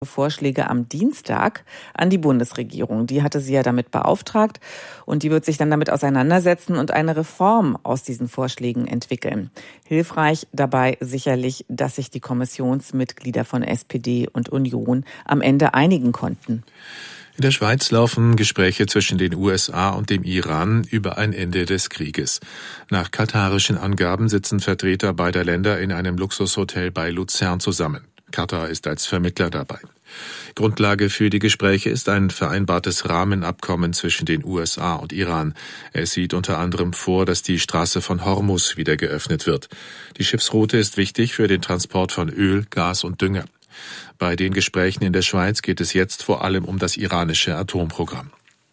Vorschläge am Dienstag an die Bundesregierung. Die hatte sie ja damit beauftragt und die wird sich dann damit auseinandersetzen und eine Reform aus diesen Vorschlägen entwickeln. Hilfreich dabei sicherlich, dass sich die Kommissionsmitglieder von SPD und Union am Ende einigen konnten. In der Schweiz laufen Gespräche zwischen den USA und dem Iran über ein Ende des Krieges. Nach katarischen Angaben sitzen Vertreter beider Länder in einem Luxushotel bei Luzern zusammen. Katar ist als Vermittler dabei. Grundlage für die Gespräche ist ein vereinbartes Rahmenabkommen zwischen den USA und Iran. Es sieht unter anderem vor, dass die Straße von Hormuz wieder geöffnet wird. Die Schiffsroute ist wichtig für den Transport von Öl, Gas und Dünger. Bei den Gesprächen in der Schweiz geht es jetzt vor allem um das iranische Atomprogramm.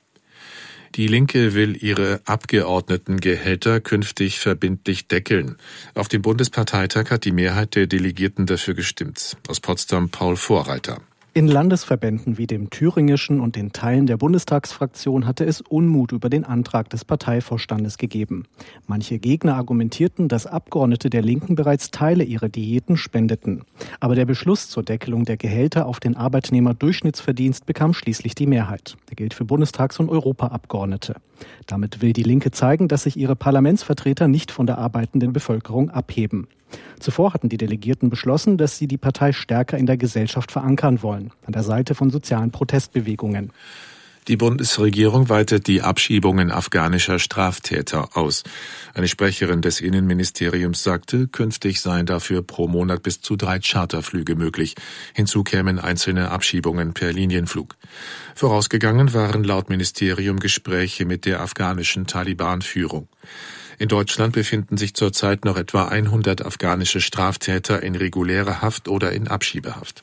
Die Linke will ihre Abgeordnetengehälter künftig verbindlich deckeln. Auf dem Bundesparteitag hat die Mehrheit der Delegierten dafür gestimmt. Aus Potsdam Paul Vorreiter. In Landesverbänden wie dem thüringischen und den Teilen der Bundestagsfraktion hatte es Unmut über den Antrag des Parteivorstandes gegeben. Manche Gegner argumentierten, dass Abgeordnete der Linken bereits Teile ihrer Diäten spendeten. Aber der Beschluss zur Deckelung der Gehälter auf den Arbeitnehmerdurchschnittsverdienst bekam schließlich die Mehrheit. Der gilt für Bundestags- und Europaabgeordnete. Damit will die Linke zeigen, dass sich ihre Parlamentsvertreter nicht von der arbeitenden Bevölkerung abheben. Zuvor hatten die Delegierten beschlossen, dass sie die Partei stärker in der Gesellschaft verankern wollen, an der Seite von sozialen Protestbewegungen. Die Bundesregierung weitet die Abschiebungen afghanischer Straftäter aus. Eine Sprecherin des Innenministeriums sagte, künftig seien dafür pro Monat bis zu 3 Charterflüge möglich. Hinzu kämen einzelne Abschiebungen per Linienflug. Vorausgegangen waren laut Ministerium Gespräche mit der afghanischen Taliban-Führung. In Deutschland befinden sich zurzeit noch etwa 100 afghanische Straftäter in regulärer Haft oder in Abschiebehaft.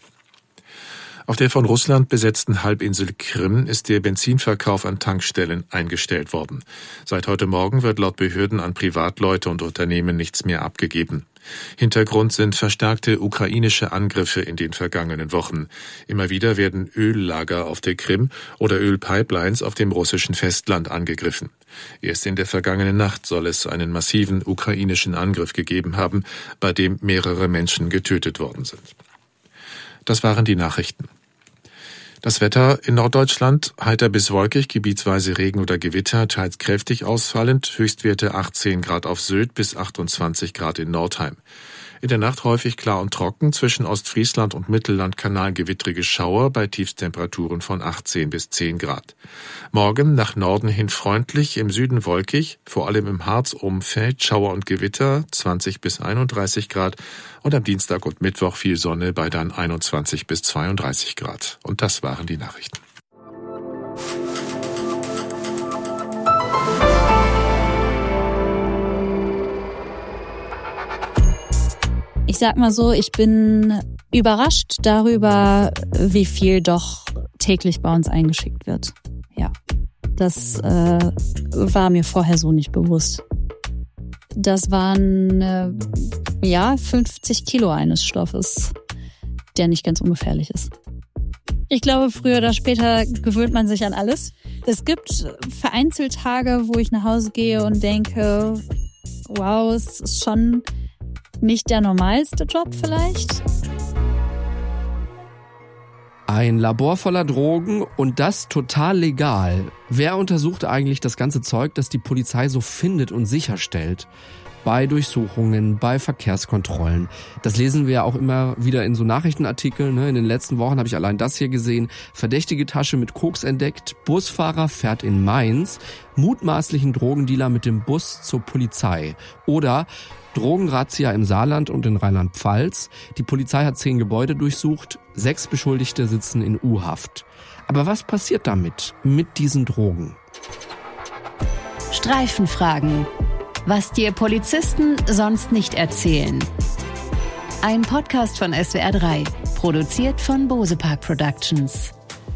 Auf der von Russland besetzten Halbinsel Krim ist der Benzinverkauf an Tankstellen eingestellt worden. Seit heute Morgen wird laut Behörden an Privatleute und Unternehmen nichts mehr abgegeben. Hintergrund sind verstärkte ukrainische Angriffe in den vergangenen Wochen. Immer wieder werden Öllager auf der Krim oder Ölpipelines auf dem russischen Festland angegriffen. Erst in der vergangenen Nacht soll es einen massiven ukrainischen Angriff gegeben haben, bei dem mehrere Menschen getötet worden sind. Das waren die Nachrichten. Das Wetter in Norddeutschland, heiter bis wolkig, gebietsweise Regen oder Gewitter, teils kräftig ausfallend, Höchstwerte 18 Grad auf Sylt bis 28 Grad in Nordheim. In der Nacht häufig klar und trocken, zwischen Ostfriesland und Mittellandkanal gewittrige Schauer bei Tiefstemperaturen von 18 bis 10 Grad. Morgen nach Norden hin freundlich, im Süden wolkig, vor allem im Harzumfeld Schauer und Gewitter 20 bis 31 Grad und am Dienstag und Mittwoch viel Sonne bei dann 21 bis 32 Grad. Und das waren die Nachrichten. Ich sag mal so, ich bin überrascht darüber, wie viel doch täglich bei uns eingeschickt wird. Ja, das war mir vorher so nicht bewusst. Das waren 50 Kilo eines Stoffes, der nicht ganz ungefährlich ist. Ich glaube, früher oder später gewöhnt man sich an alles. Es gibt vereinzelt Tage, wo ich nach Hause gehe und denke, wow, es ist schon nicht der normalste Job vielleicht. Ein Labor voller Drogen und das total legal. Wer untersucht eigentlich das ganze Zeug, das die Polizei so findet und sicherstellt? Bei Durchsuchungen, bei Verkehrskontrollen. Das lesen wir ja auch immer wieder in so Nachrichtenartikeln. In den letzten Wochen habe ich allein das hier gesehen. Verdächtige Tasche mit Koks entdeckt. Busfahrer fährt in Mainz. Mutmaßlichen Drogendealer mit dem Bus zur Polizei. Oder Drogenrazzia im Saarland und in Rheinland-Pfalz. Die Polizei hat 10 Gebäude durchsucht. 6 Beschuldigte sitzen in U-Haft. Aber was passiert damit, mit diesen Drogen? Streifenfragen. Was dir Polizisten sonst nicht erzählen. Ein Podcast von SWR 3, produziert von Bose Park Productions.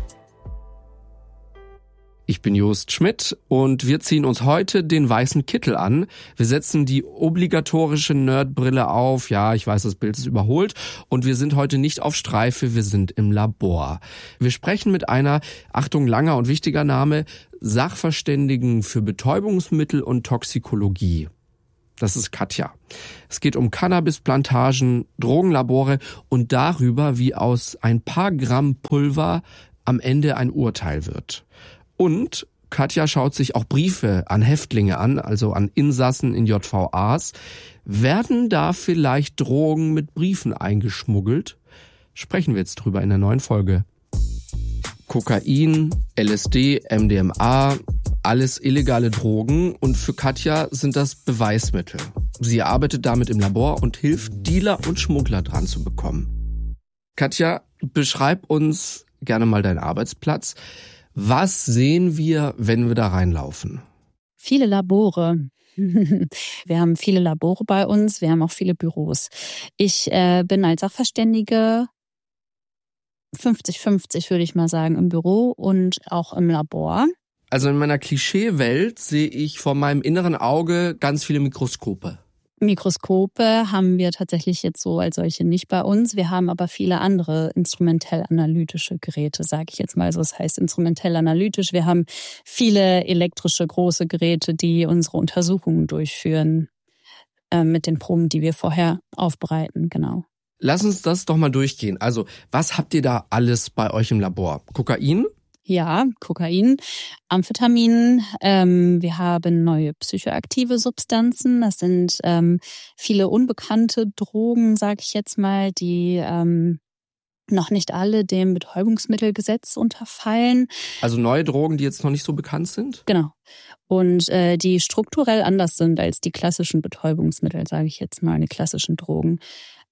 Ich bin Jost Schmidt und wir ziehen uns heute den weißen Kittel an. Wir setzen die obligatorische Nerdbrille auf. Ja, ich weiß, das Bild ist überholt. Und wir sind heute nicht auf Streife, wir sind im Labor. Wir sprechen mit einer, Achtung, langer und wichtiger Name, Sachverständigen für Betäubungsmittel und Toxikologie. Das ist Katja. Es geht um Cannabisplantagen, Drogenlabore und darüber, wie aus ein paar Gramm Pulver am Ende ein Urteil wird. Und Katja schaut sich auch Briefe an Häftlinge an, also an Insassen in JVAs. Werden da vielleicht Drogen mit Briefen eingeschmuggelt? Sprechen wir jetzt drüber in der neuen Folge. Kokain, LSD, MDMA, alles illegale Drogen und für Katja sind das Beweismittel. Sie arbeitet damit im Labor und hilft, Dealer und Schmuggler dran zu bekommen. Katja, beschreib uns gerne mal deinen Arbeitsplatz. Was sehen wir, wenn wir da reinlaufen? Viele Labore. Wir haben viele Labore bei uns, wir haben auch viele Büros. Ich bin als Sachverständige 50-50, würde ich mal sagen, im Büro und auch im Labor. Also in meiner Klischeewelt sehe ich vor meinem inneren Auge ganz viele Mikroskope. Mikroskope haben wir tatsächlich jetzt so als solche nicht bei uns. Wir haben aber viele andere instrumentell-analytische Geräte, sage ich jetzt mal so. Das heißt instrumentell-analytisch. Wir haben viele elektrische große Geräte, die unsere Untersuchungen durchführen mit den Proben, die wir vorher aufbereiten. Genau. Lass uns das doch mal durchgehen. Also, was habt ihr da alles bei euch im Labor? Kokain? Ja, Kokain, Amphetamin. Wir haben neue psychoaktive Substanzen. Das sind viele unbekannte Drogen, sage ich jetzt mal, die noch nicht alle dem Betäubungsmittelgesetz unterfallen. Also neue Drogen, die jetzt noch nicht so bekannt sind? Genau. Und die strukturell anders sind als die klassischen Betäubungsmittel, sage ich jetzt mal, die klassischen Drogen.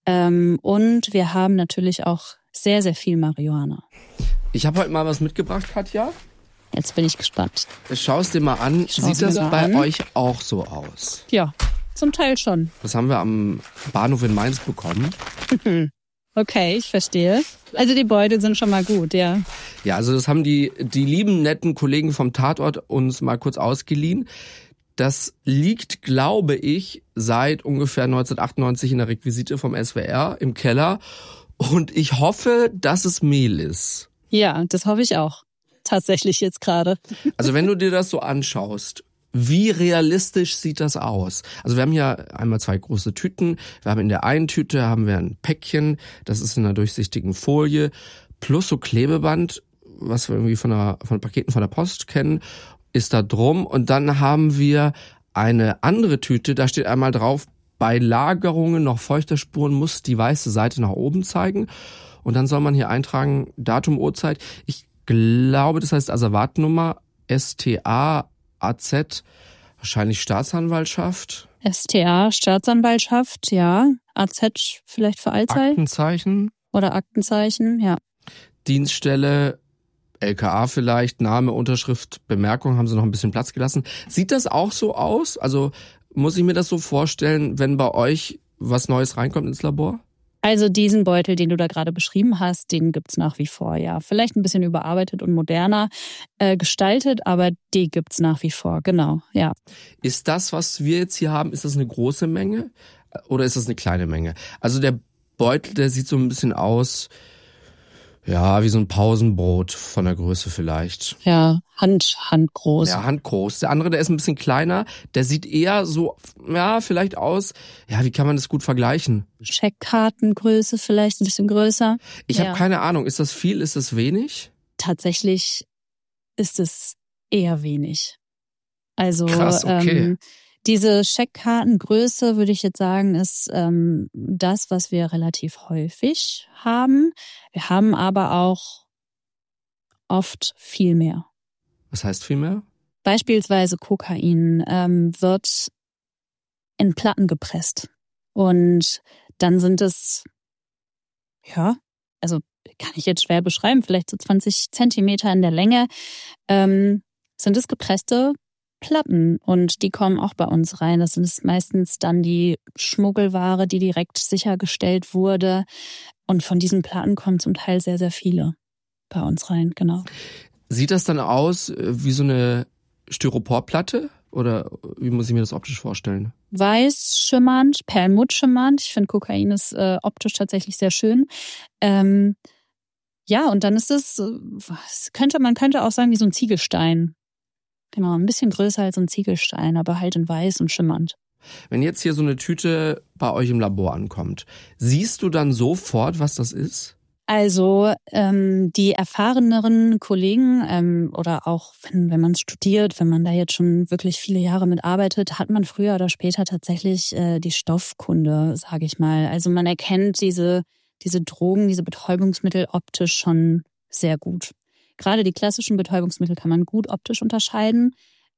Und wir haben natürlich auch sehr, sehr viel Marihuana. Ich habe heute mal was mitgebracht, Katja. Jetzt bin ich gespannt. Schau es dir mal an. Sieht das bei euch auch so aus? Ja, zum Teil schon. Das haben wir am Bahnhof in Mainz bekommen. Okay, ich verstehe. Also die Beutel sind schon mal gut, ja. Ja, also das haben die lieben, netten Kollegen vom Tatort uns mal kurz ausgeliehen. Das liegt, glaube ich, seit ungefähr 1998 in der Requisite vom SWR im Keller. Und ich hoffe, dass es Mehl ist. Ja, das hoffe ich auch. Tatsächlich jetzt gerade. Also wenn du dir das so anschaust, wie realistisch sieht das aus? Also wir haben hier einmal 2 große Tüten. Wir haben in der einen Tüte haben wir ein Päckchen, das ist in einer durchsichtigen Folie, plus so Klebeband, was wir irgendwie von Paketen von der Post kennen, ist da drum. Und dann haben wir eine andere Tüte, da steht einmal drauf, bei Lagerungen noch feuchter Spuren muss die weiße Seite nach oben zeigen. Und dann soll man hier eintragen, Datum, Uhrzeit. Ich glaube, das heißt Asservatnummer, STA, AZ, wahrscheinlich Staatsanwaltschaft. STA, Staatsanwaltschaft, ja. AZ vielleicht für Allzeit. Aktenzeichen. Oder Aktenzeichen, ja. Dienststelle, LKA vielleicht, Name, Unterschrift, Bemerkung, haben sie noch ein bisschen Platz gelassen. Sieht das auch so aus? Also muss ich mir das so vorstellen, wenn bei euch was Neues reinkommt ins Labor? Also diesen Beutel, den du da gerade beschrieben hast, den gibt's nach wie vor, ja. Vielleicht ein bisschen überarbeitet und moderner gestaltet, aber die gibt's nach wie vor, genau, ja. Ist das, was wir jetzt hier haben, ist das eine große Menge oder ist das eine kleine Menge? Also der Beutel, der sieht so ein bisschen aus, ja, wie so ein Pausenbrot von der Größe vielleicht. Ja, handgroß. Ja, handgroß. Der andere, der ist ein bisschen kleiner. Der sieht eher so, ja, vielleicht aus. Ja, wie kann man das gut vergleichen? Scheckkartengröße vielleicht ein bisschen größer. Ich habe keine Ahnung. Ist das viel? Ist das wenig? Tatsächlich ist es eher wenig. Also krass, okay. Diese Scheckkartengröße, würde ich jetzt sagen, ist das, was wir relativ häufig haben. Wir haben aber auch oft viel mehr. Was heißt viel mehr? Beispielsweise Kokain wird in Platten gepresst. Und dann sind es, ja, also kann ich jetzt schwer beschreiben, vielleicht so 20 Zentimeter in der Länge, sind es gepresste Platten und die kommen auch bei uns rein. Das ist meistens dann die Schmuggelware, die direkt sichergestellt wurde. Und von diesen Platten kommen zum Teil sehr, sehr viele bei uns rein, genau. Sieht das dann aus wie so eine Styroporplatte? Oder wie muss ich mir das optisch vorstellen? Weiß schimmernd, perlmuttschimmernd. Ich finde, Kokain ist optisch tatsächlich sehr schön. Ja, und dann ist es, man könnte auch sagen, wie so ein Ziegelstein. Genau, ein bisschen größer als ein Ziegelstein, aber halt in weiß und schimmernd. Wenn jetzt hier so eine Tüte bei euch im Labor ankommt, siehst du dann sofort, was das ist? Also die erfahreneren Kollegen oder auch wenn man studiert, wenn man da jetzt schon wirklich viele Jahre mitarbeitet, hat man früher oder später tatsächlich die Stoffkunde, sage ich mal. Also man erkennt diese Drogen, diese Betäubungsmittel optisch schon sehr gut. Gerade die klassischen Betäubungsmittel kann man gut optisch unterscheiden.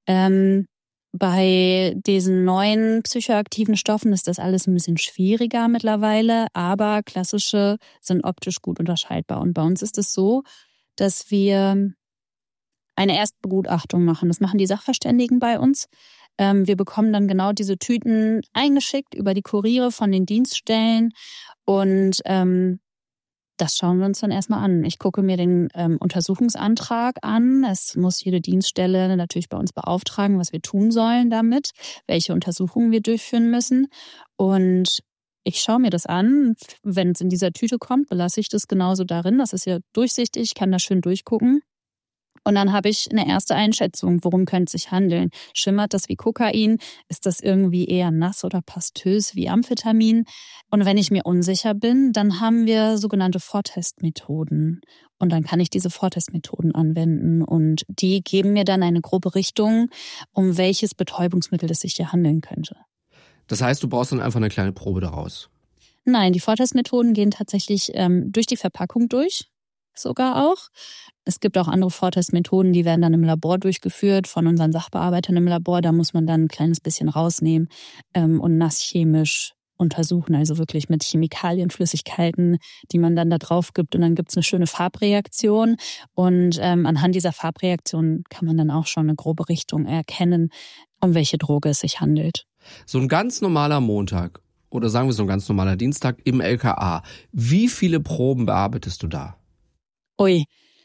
Bei diesen neuen psychoaktiven Stoffen ist das alles ein bisschen schwieriger mittlerweile, aber klassische sind optisch gut unterscheidbar. Und bei uns ist es so, dass wir eine Erstbegutachtung machen. Das machen die Sachverständigen bei uns. Wir bekommen dann genau diese Tüten eingeschickt über die Kuriere von den Dienststellen und das schauen wir uns dann erstmal an. Ich gucke mir den Untersuchungsantrag an. Es muss jede Dienststelle natürlich bei uns beauftragen, was wir tun sollen damit, welche Untersuchungen wir durchführen müssen. Und ich schaue mir das an. Wenn es in dieser Tüte kommt, belasse ich das genauso darin. Das ist ja durchsichtig, ich kann da schön durchgucken. Und dann habe ich eine erste Einschätzung, worum könnte es sich handeln. Schimmert das wie Kokain? Ist das irgendwie eher nass oder pastös wie Amphetamin? Und wenn ich mir unsicher bin, dann haben wir sogenannte Vortestmethoden. Und dann kann ich diese Vortestmethoden anwenden. Und die geben mir dann eine grobe Richtung, um welches Betäubungsmittel es sich hier handeln könnte. Das heißt, du brauchst dann einfach eine kleine Probe daraus? Nein, die Vortestmethoden gehen tatsächlich durch die Verpackung durch. Sogar auch. Es gibt auch andere Vortestmethoden, die werden dann im Labor durchgeführt von unseren Sachbearbeitern im Labor. Da muss man dann ein kleines bisschen rausnehmen und nasschemisch untersuchen, also wirklich mit Chemikalien, Flüssigkeiten, die man dann da drauf gibt. Und dann gibt es eine schöne Farbreaktion. Und anhand dieser Farbreaktion kann man dann auch schon eine grobe Richtung erkennen, um welche Droge es sich handelt. So ein ganz normaler Montag oder sagen wir so ein ganz normaler Dienstag im LKA. Wie viele Proben bearbeitest du da? Ui,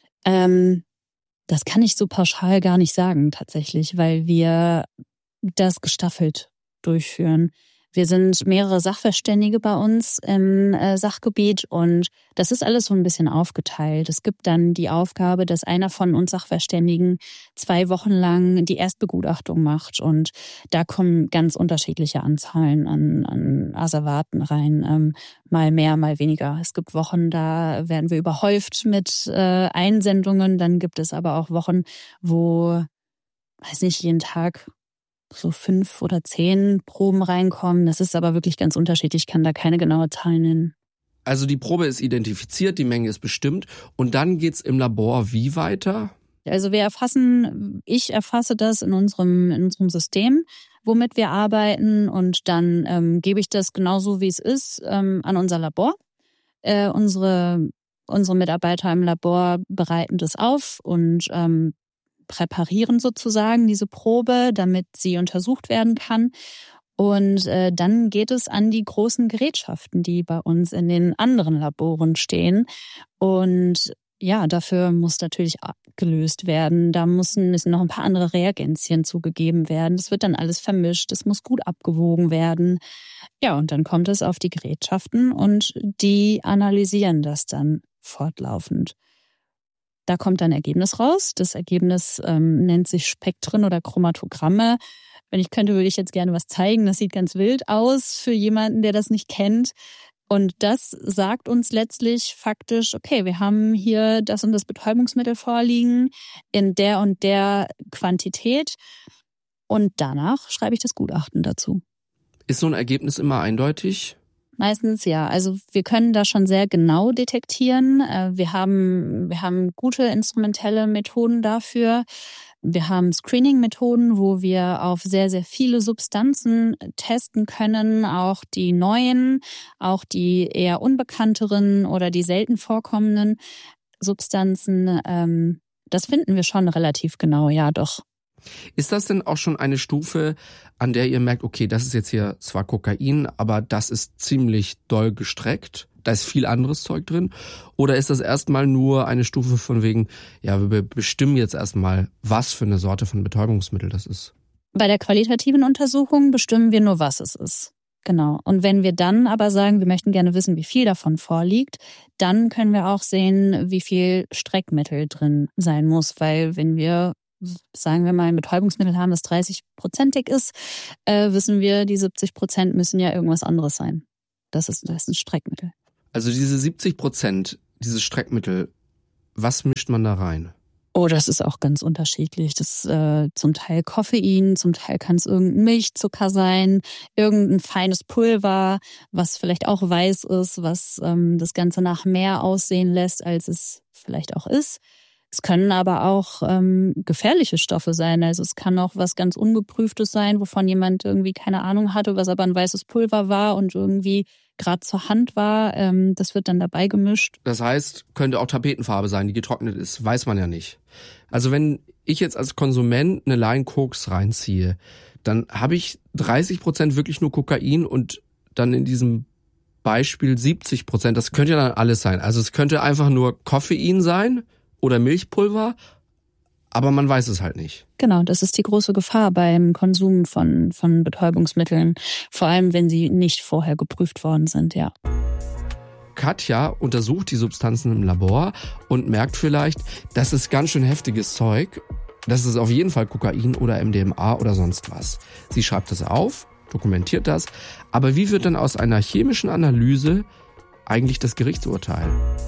das kann ich so pauschal gar nicht sagen tatsächlich, weil wir das gestaffelt durchführen. Wir sind mehrere Sachverständige bei uns im Sachgebiet und das ist alles so ein bisschen aufgeteilt. Es gibt dann die Aufgabe, dass einer von uns Sachverständigen 2 Wochen lang die Erstbegutachtung macht und da kommen ganz unterschiedliche Anzahlen an Asservaten rein, mal mehr, mal weniger. Es gibt Wochen, da werden wir überhäuft mit Einsendungen, dann gibt es aber auch Wochen, wo, weiß nicht, jeden Tag so 5 oder 10 Proben reinkommen. Das ist aber wirklich ganz unterschiedlich. Ich kann da keine genaue Zahl nennen. Also die Probe ist identifiziert, die Menge ist bestimmt und dann geht's im Labor wie weiter? Also ich erfasse das in unserem System, womit wir arbeiten und dann gebe ich das genauso wie es ist an unser Labor. Unsere Mitarbeiter im Labor bereiten das auf und präparieren sozusagen diese Probe, damit sie untersucht werden kann. Und dann geht es an die großen Gerätschaften, die bei uns in den anderen Laboren stehen. Und ja, dafür muss natürlich abgelöst werden. Da müssen noch ein paar andere Reagenzien zugegeben werden. Das wird dann alles vermischt. Das muss gut abgewogen werden. Ja, und dann kommt es auf die Gerätschaften und die analysieren das dann fortlaufend. Da kommt dann ein Ergebnis raus. Das Ergebnis nennt sich Spektren oder Chromatogramme. Wenn ich könnte, würde ich jetzt gerne was zeigen. Das sieht ganz wild aus für jemanden, der das nicht kennt. Und das sagt uns letztlich faktisch, okay, wir haben hier das und das Betäubungsmittel vorliegen in der und der Quantität. Und danach schreibe ich das Gutachten dazu. Ist so ein Ergebnis immer eindeutig? Meistens ja. Also wir können da schon sehr genau detektieren. Wir haben gute instrumentelle Methoden dafür. Wir haben Screening-Methoden, wo wir auf sehr, sehr viele Substanzen testen können, auch die neuen, auch die eher unbekannteren oder die selten vorkommenden Substanzen. Das finden wir schon relativ genau, ja doch. Ist das denn auch schon eine Stufe, an der ihr merkt, okay, das ist jetzt hier zwar Kokain, aber das ist ziemlich doll gestreckt, da ist viel anderes Zeug drin? Oder ist das erstmal nur eine Stufe von wegen, ja, wir bestimmen jetzt erstmal, was für eine Sorte von Betäubungsmittel das ist? Bei der qualitativen Untersuchung bestimmen wir nur, was es ist. Genau. Und wenn wir dann aber sagen, wir möchten gerne wissen, wie viel davon vorliegt, dann können wir auch sehen, wie viel Streckmittel drin sein muss. Weil wenn wir sagen wir mal, ein Betäubungsmittel haben, das 30%ig ist, wissen wir, die 70% müssen ja irgendwas anderes sein. Das ist ein Streckmittel. Also diese 70%, dieses Streckmittel, was mischt man da rein? Oh, das ist auch ganz unterschiedlich. Das zum Teil Koffein, zum Teil kann es irgendein Milchzucker sein, irgendein feines Pulver, was vielleicht auch weiß ist, was das Ganze nach mehr aussehen lässt, als es vielleicht auch ist. Es können aber auch gefährliche Stoffe sein. Also es kann auch was ganz Ungeprüftes sein, wovon jemand irgendwie keine Ahnung hatte, was aber ein weißes Pulver war und irgendwie gerade zur Hand war. Das wird dann dabei gemischt. Das heißt, könnte auch Tapetenfarbe sein, die getrocknet ist. Weiß man ja nicht. Also wenn ich jetzt als Konsument eine Line Koks reinziehe, dann habe ich 30% wirklich nur Kokain und dann in diesem Beispiel 70%. Das könnte ja dann alles sein. Also es könnte einfach nur Koffein sein oder Milchpulver, aber man weiß es halt nicht. Genau, das ist die große Gefahr beim Konsum von Betäubungsmitteln, vor allem wenn sie nicht vorher geprüft worden sind, ja. Katja untersucht die Substanzen im Labor und merkt vielleicht, das ist ganz schön heftiges Zeug. Das ist auf jeden Fall Kokain oder MDMA oder sonst was. Sie schreibt das auf, dokumentiert das. Aber wie wird dann aus einer chemischen Analyse eigentlich das Gerichtsurteil?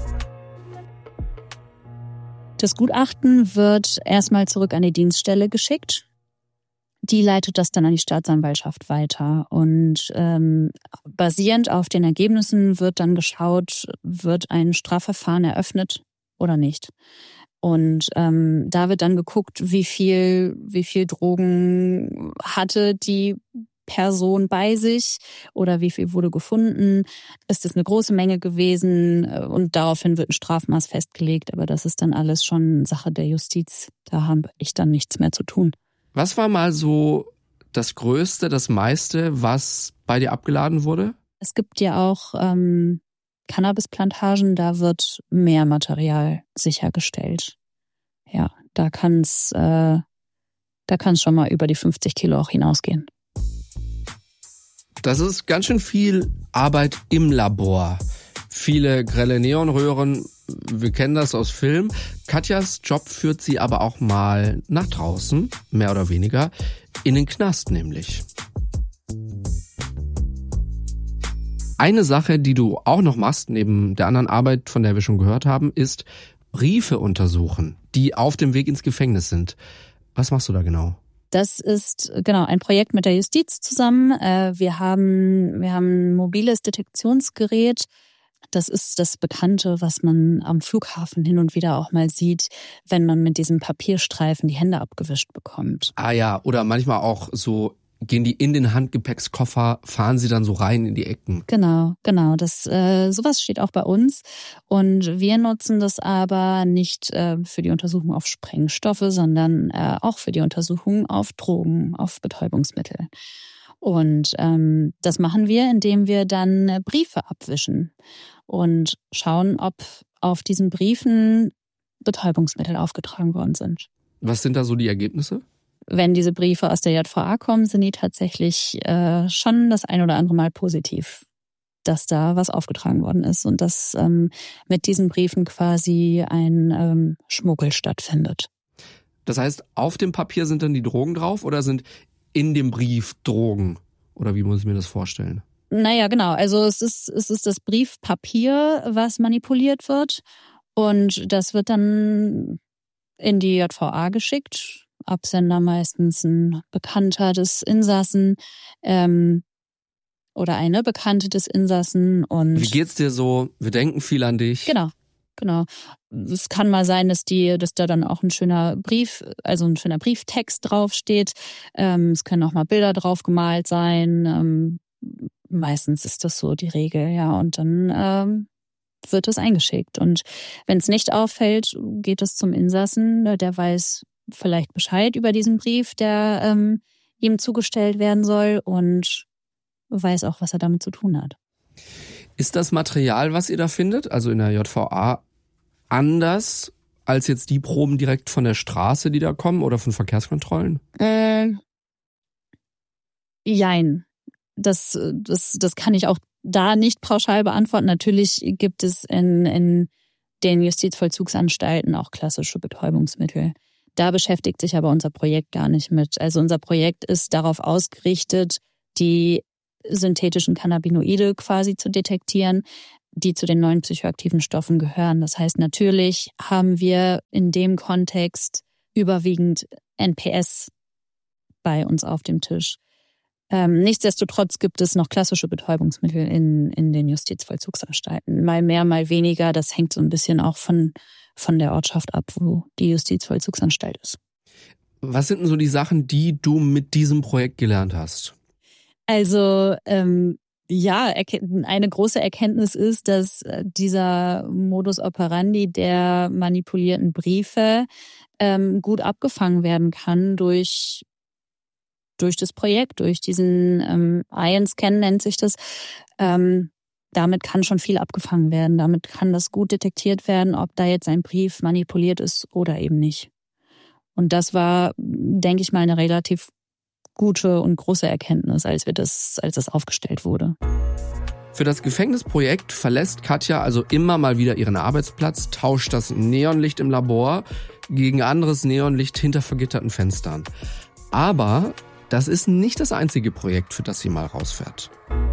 Das Gutachten wird erstmal zurück an die Dienststelle geschickt. Die leitet das dann an die Staatsanwaltschaft weiter. Und basierend auf den Ergebnissen wird dann geschaut, wird ein Strafverfahren eröffnet oder nicht. Und da wird dann geguckt, wie viel Drogen hatte die Person bei sich oder wie viel wurde gefunden. Ist es eine große Menge gewesen und daraufhin wird ein Strafmaß festgelegt. Aber das ist dann alles schon Sache der Justiz. Da habe ich dann nichts mehr zu tun. Was war mal so das Größte, das meiste, was bei dir abgeladen wurde? Es gibt ja auch Cannabisplantagen, da wird mehr Material sichergestellt. Ja, da kann's schon mal über die 50 Kilo auch hinausgehen. Das ist ganz schön viel Arbeit im Labor. Viele grelle Neonröhren, wir kennen das aus Film. Katjas Job führt sie aber auch mal nach draußen, mehr oder weniger, in den Knast nämlich. Eine Sache, die du auch noch machst, neben der anderen Arbeit, von der wir schon gehört haben, ist Briefe untersuchen, die auf dem Weg ins Gefängnis sind. Was machst du da genau? Das ist genau ein Projekt mit der Justiz zusammen. Wir haben ein mobiles Detektionsgerät. Das ist das Bekannte, was man am Flughafen hin und wieder auch mal sieht, wenn man mit diesem Papierstreifen die Hände abgewischt bekommt. Ah ja, oder manchmal auch so, gehen die in den Handgepäckskoffer, fahren sie dann so rein in die Ecken. Genau. Das sowas steht auch bei uns. Und wir nutzen das aber nicht für die Untersuchung auf Sprengstoffe, sondern auch für die Untersuchung auf Drogen, auf Betäubungsmittel. Und das machen wir, indem wir dann Briefe abwischen und schauen, ob auf diesen Briefen Betäubungsmittel aufgetragen worden sind. Was sind da so die Ergebnisse? Wenn diese Briefe aus der JVA kommen, sind die tatsächlich schon das ein oder andere Mal positiv, dass da was aufgetragen worden ist und dass mit diesen Briefen quasi ein Schmuggel stattfindet. Das heißt, auf dem Papier sind dann die Drogen drauf oder sind in dem Brief Drogen? Oder wie muss ich mir das vorstellen? Naja, genau. Also es ist das Briefpapier, was manipuliert wird. Und das wird dann in die JVA geschickt. Absender meistens ein Bekannter des Insassen oder eine Bekannte des Insassen. Und wie geht's dir so? Wir denken viel an dich. Genau. Es kann mal sein, dass da dann auch ein schöner Brieftext draufsteht. Es können auch mal Bilder drauf gemalt sein. Meistens ist das so die Regel, ja. Und dann wird es eingeschickt. Und wenn es nicht auffällt, geht es zum Insassen. Der weiß vielleicht Bescheid über diesen Brief, der ihm zugestellt werden soll und weiß auch, was er damit zu tun hat. Ist das Material, was ihr da findet, also in der JVA, anders als jetzt die Proben direkt von der Straße, die da kommen oder von Verkehrskontrollen? Jein. Das kann ich auch da nicht pauschal beantworten. Natürlich gibt es in den Justizvollzugsanstalten auch klassische Betäubungsmittel. Da beschäftigt sich aber unser Projekt gar nicht mit. Also unser Projekt ist darauf ausgerichtet, die synthetischen Cannabinoide quasi zu detektieren, die zu den neuen psychoaktiven Stoffen gehören. Das heißt, natürlich haben wir in dem Kontext überwiegend NPS bei uns auf dem Tisch. Nichtsdestotrotz gibt es noch klassische Betäubungsmittel in den Justizvollzugsanstalten. Mal mehr, mal weniger. Das hängt so ein bisschen auch von der Ortschaft ab, wo die Justizvollzugsanstalt ist. Was sind denn so die Sachen, die du mit diesem Projekt gelernt hast? Also eine große Erkenntnis ist, dass dieser Modus operandi der manipulierten Briefe gut abgefangen werden kann durch das Projekt, durch diesen Ion-Scan nennt sich das. Damit kann schon viel abgefangen werden. Damit kann das gut detektiert werden, ob da jetzt ein Brief manipuliert ist oder eben nicht. Und das war, denke ich mal, eine relativ gute und große Erkenntnis, als das aufgestellt wurde. Für das Gefängnisprojekt verlässt Katja also immer mal wieder ihren Arbeitsplatz, tauscht das Neonlicht im Labor gegen anderes Neonlicht hinter vergitterten Fenstern. Aber das ist nicht das einzige Projekt, für das sie mal rausfährt.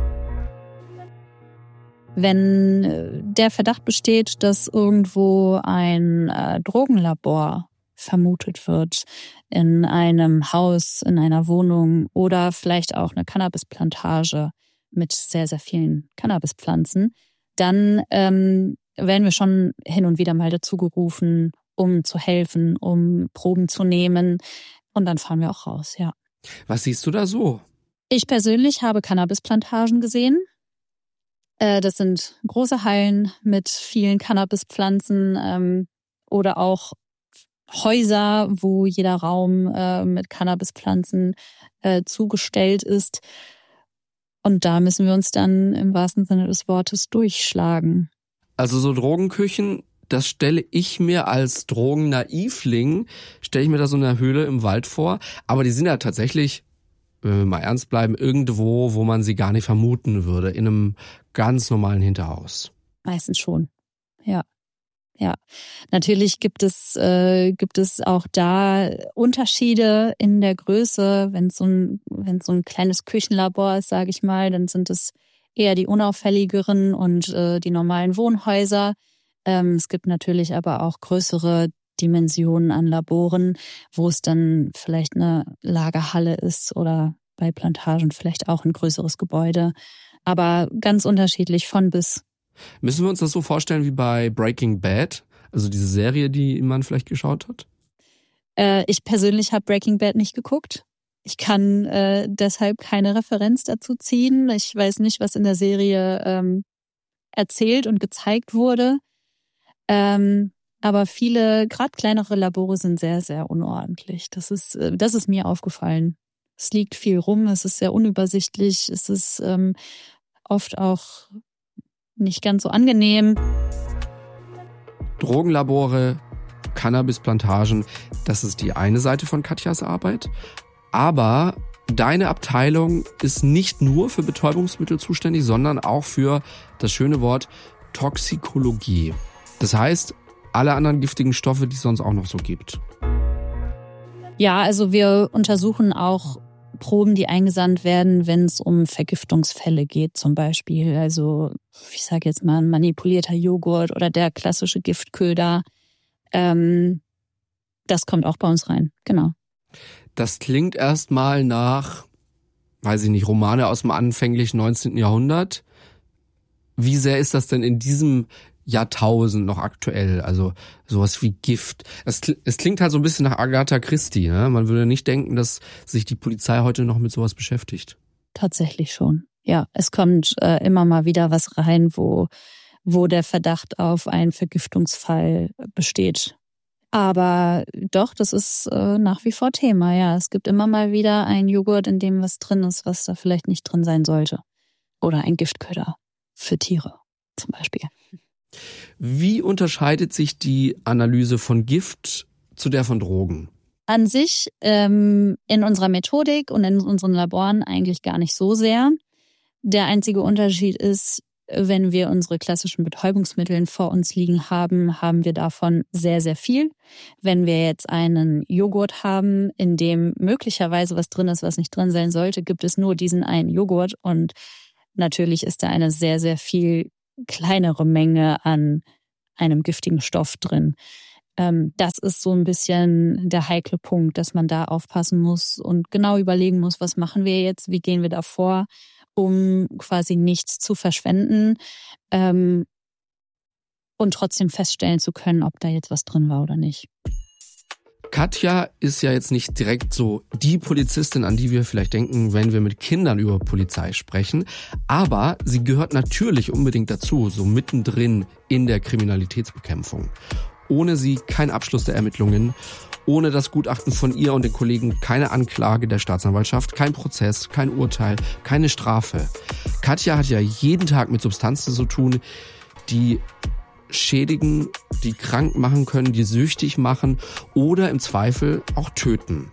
Wenn der Verdacht besteht, dass irgendwo ein Drogenlabor vermutet wird in einem Haus, in einer Wohnung oder vielleicht auch eine Cannabisplantage mit sehr, sehr vielen Cannabispflanzen, dann werden wir schon hin und wieder mal dazu gerufen, um zu helfen, um Proben zu nehmen. Und dann fahren wir auch raus, ja. Was siehst du da so? Ich persönlich habe Cannabisplantagen gesehen. Das sind große Hallen mit vielen Cannabispflanzen oder auch Häuser, wo jeder Raum mit Cannabispflanzen zugestellt ist. Und da müssen wir uns dann im wahrsten Sinne des Wortes durchschlagen. Also so Drogenküchen, das stelle ich mir als Drogennaivling, stelle ich mir da so eine Höhle im Wald vor. Aber die sind ja tatsächlich, wenn wir mal ernst bleiben, irgendwo, wo man sie gar nicht vermuten würde, in einem ganz normalen Hinterhaus. Meistens schon, ja. Ja, natürlich gibt es auch da Unterschiede in der Größe. Wenn es so ein kleines Küchenlabor ist, sage ich mal, dann sind es eher die unauffälligeren und die normalen Wohnhäuser. Es gibt natürlich aber auch größere Dimensionen an Laboren, wo es dann vielleicht eine Lagerhalle ist oder bei Plantagen vielleicht auch ein größeres Gebäude. Aber ganz unterschiedlich von bis. Müssen wir uns das so vorstellen wie bei Breaking Bad? Also diese Serie, die man vielleicht geschaut hat? Ich persönlich habe Breaking Bad nicht geguckt. Ich kann deshalb keine Referenz dazu ziehen. Ich weiß nicht, was in der Serie erzählt und gezeigt wurde. Aber viele, gerade kleinere Labore sind sehr, sehr unordentlich. Das ist mir aufgefallen. Es liegt viel rum, es ist sehr unübersichtlich, es ist oft auch nicht ganz so angenehm. Drogenlabore, Cannabisplantagen, das ist die eine Seite von Katjas Arbeit. Aber deine Abteilung ist nicht nur für Betäubungsmittel zuständig, sondern auch für das schöne Wort Toxikologie. Das heißt, alle anderen giftigen Stoffe, die es sonst auch noch so gibt. Ja, also wir untersuchen auch Proben, die eingesandt werden, wenn es um Vergiftungsfälle geht zum Beispiel. Also ich sage jetzt mal ein manipulierter Joghurt oder der klassische Giftköder. Das kommt auch bei uns rein, genau. Das klingt erstmal nach, weiß ich nicht, Romane aus dem anfänglichen 19. Jahrhundert. Wie sehr ist das denn in diesem Jahrtausend noch aktuell? Also sowas wie Gift. Es klingt halt so ein bisschen nach Agatha Christie. Ne? Man würde nicht denken, dass sich die Polizei heute noch mit sowas beschäftigt. Tatsächlich schon. Ja, es kommt immer mal wieder was rein, wo der Verdacht auf einen Vergiftungsfall besteht. Aber doch, das ist nach wie vor Thema. Ja, es gibt immer mal wieder einen Joghurt, in dem was drin ist, was da vielleicht nicht drin sein sollte. Oder ein Giftköder für Tiere zum Beispiel. Wie unterscheidet sich die Analyse von Gift zu der von Drogen? An sich in unserer Methodik und in unseren Laboren eigentlich gar nicht so sehr. Der einzige Unterschied ist, wenn wir unsere klassischen Betäubungsmittel vor uns liegen haben, haben wir davon sehr, sehr viel. Wenn wir jetzt einen Joghurt haben, in dem möglicherweise was drin ist, was nicht drin sein sollte, gibt es nur diesen einen Joghurt. Und natürlich ist da eine sehr, sehr viel kleinere Menge an einem giftigen Stoff drin. Das ist so ein bisschen der heikle Punkt, dass man da aufpassen muss und genau überlegen muss, was machen wir jetzt, wie gehen wir da vor, um quasi nichts zu verschwenden und trotzdem feststellen zu können, ob da jetzt was drin war oder nicht. Katja ist ja jetzt nicht direkt so die Polizistin, an die wir vielleicht denken, wenn wir mit Kindern über Polizei sprechen. Aber sie gehört natürlich unbedingt dazu, so mittendrin in der Kriminalitätsbekämpfung. Ohne sie kein Abschluss der Ermittlungen, ohne das Gutachten von ihr und den Kollegen keine Anklage der Staatsanwaltschaft, kein Prozess, kein Urteil, keine Strafe. Katja hat ja jeden Tag mit Substanzen zu tun, die schädigen, die krank machen können, die süchtig machen oder im Zweifel auch töten.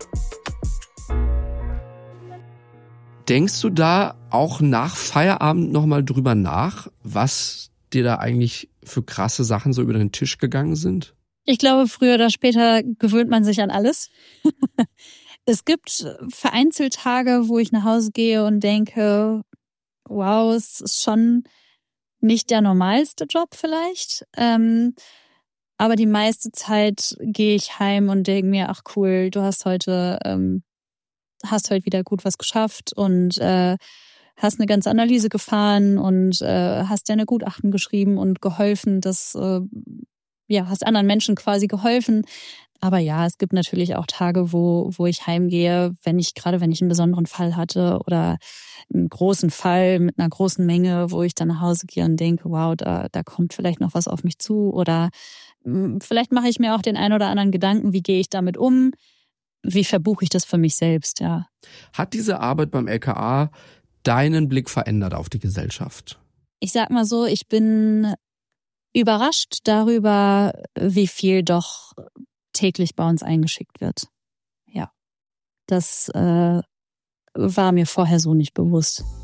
Denkst du da auch nach Feierabend nochmal drüber nach, was dir da eigentlich für krasse Sachen so über den Tisch gegangen sind? Ich glaube, früher oder später gewöhnt man sich an alles. Es gibt vereinzelt Tage, wo ich nach Hause gehe und denke, wow, es ist schon nicht der normalste Job vielleicht. Aber die meiste Zeit gehe ich heim und denke mir, ach cool, du hast heute wieder gut was geschafft und hast eine ganze Analyse gefahren und hast deine Gutachten geschrieben und geholfen, hast anderen Menschen quasi geholfen. Aber ja, es gibt natürlich auch Tage, wo ich heimgehe, wenn ich einen besonderen Fall hatte oder einen großen Fall mit einer großen Menge, wo ich dann nach Hause gehe und denke, wow, da kommt vielleicht noch was auf mich zu. Oder vielleicht mache ich mir auch den einen oder anderen Gedanken, wie gehe ich damit um? Wie verbuche ich das für mich selbst, ja. Hat diese Arbeit beim LKA deinen Blick verändert auf die Gesellschaft? Ich sag mal so, ich bin überrascht darüber, wie viel doch täglich bei uns eingeschickt wird. Ja, das war mir vorher so nicht bewusst.